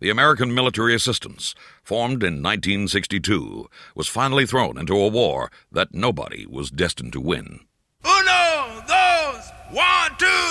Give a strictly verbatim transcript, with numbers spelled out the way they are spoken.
the American military assistance, formed in nineteen sixty-two, was finally thrown into a war that nobody was destined to win. Uno, dos, one, two,